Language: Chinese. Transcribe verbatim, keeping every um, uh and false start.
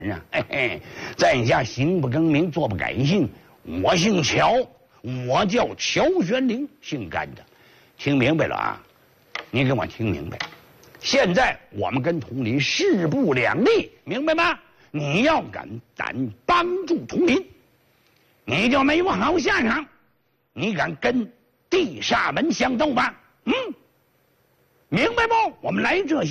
啊，嘿嘿，在下行不更名，坐不改姓，我姓乔，我叫乔玄龄，姓甘的，听明白了啊？你给我听明白。现在我们跟佟林势不两立，明白吗？你要敢敢帮助佟林，你就没有好下场。你敢跟地煞门相斗吗？嗯，明白不？我们来这。